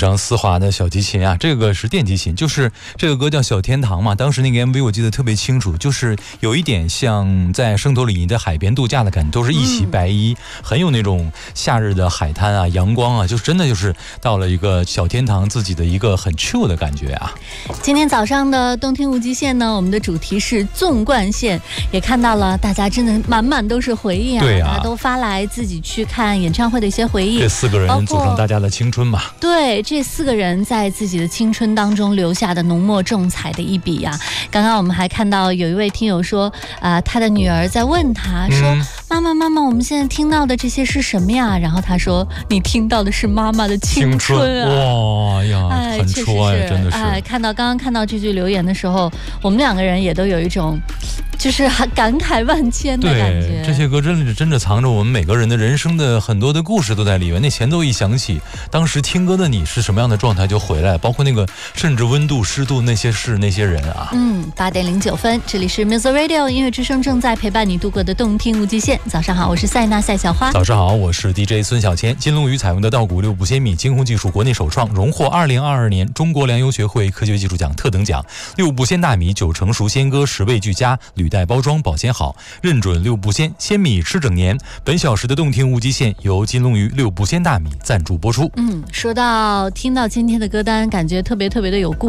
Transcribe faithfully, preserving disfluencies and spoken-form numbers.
常丝滑的小提琴啊，这个是电吉琴，就是这个歌叫《小天堂》嘛。当时那个 M V 我记得特别清楚，就是有一点像在圣托里尼的海边度假的感觉，都是一袭白衣，嗯、很有那种夏日的海滩啊、阳光啊，就是真的就是到了一个小天堂，自己的一个很 chill 的感觉啊。 今天早上的动听无极限呢，我们的主题是纵贯线，也看到了大家真的满满都是回忆啊， 对啊， 大家都发来自己去看演唱会的一些回忆。 这四个人组成大家的青春嘛。 对，这四个人在自己的青春当中留下的浓墨重彩的一笔啊。刚刚我们还看到有一位听友说，啊、呃，他的女儿在问他说、嗯、妈妈妈妈，我们现在听到的这些是什么呀？然后他说，你听到的是妈妈的青春啊。 哇呀，哎，很戳呀，真的是。 哎，看到刚刚看到这句留言的时候，我们两个人也都有一种就是感慨万千的感觉。 对，这些歌真的真的藏着我们每个人的人生的很多的故事都在里面。那前奏一响起，当时听歌的你是什么样的状态就回来，包括那个甚至温度、湿度那些事、那些人啊。 嗯，八点零九分，这里是 Music Radio 音乐之声，正在陪伴你度过的动听无极限。早上好，我是塞纳赛小花。 早上好，我是 D J 孙小千。金龙鱼采用的稻谷六步鲜米精烘技术国内首创，荣获二零二二年中国粮油学会科学技术奖特等奖。六步鲜大米，九成熟鲜歌，十味俱佳，履带包装，保鲜好，认准六步鲜，鲜米吃整年。本小时的动听无极限由金龙鱼六步鲜大米赞助播出。 嗯，说到听到今天的歌单，感觉特别特别的有故事。